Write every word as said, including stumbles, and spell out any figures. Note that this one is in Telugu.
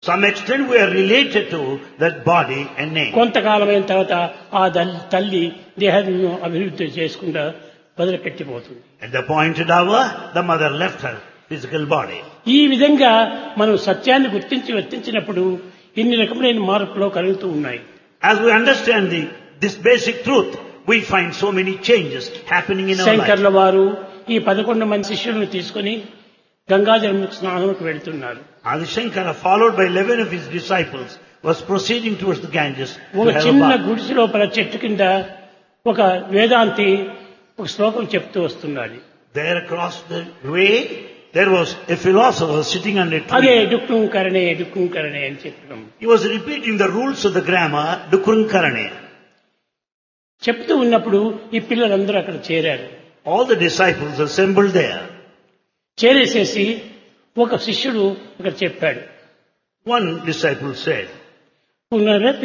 some extent we are related to that body and name. కొంతకాలమైన తర్వాత ఆ దల్- తల్లి దేహాన్ని అభివృద్ధి చేసుకుంటా వదిలిపెట్టిపోతుంది. At the appointed hour, the mother left her physical body. ఈ విధంగా మనం సత్యాన్ని గుర్తించి వర్తించినప్పుడు ఇన్ని రకములైన మార్పులు కలుగుతూ ఉన్నాయి. As we understand the, this basic truth, we find so many changes happening in our life. శంకర్ల వారు ఈ పదకొండు మంది శిష్యులను తీసుకుని గంగాజలం స్నానంకు వెళ్తున్నారు. Adi Shankara, followed by eleven of his disciples, was proceeding towards the Ganges to ఒక have a చిన్న bath. గుడిసె లోపల చెట్టు కింద ఒక వేదాంతి ఒక శ్లోకం చెప్తూ వస్తున్నాడు. There across the way, there was a philosopher sitting under a అదే tree. డుక్కుం కరణే డుక్కుం కరణే అని చెప్పడం. He was repeating the rules of the grammar, Dukrunkarane. చెప్తూ ఉన్నప్పుడు ఈ పిల్లలందరూ అక్కడ చేరారు. All the disciples assembled there. చేరేసేసి ఒక శిష్యుడు అక్కడ చెప్పాడు. One disciple said, పునరపి